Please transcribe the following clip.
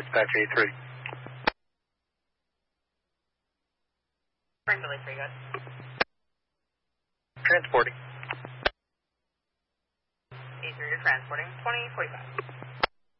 dispatch A3. Frankly, 3, good. Transporting. A3, you're transporting. 2045.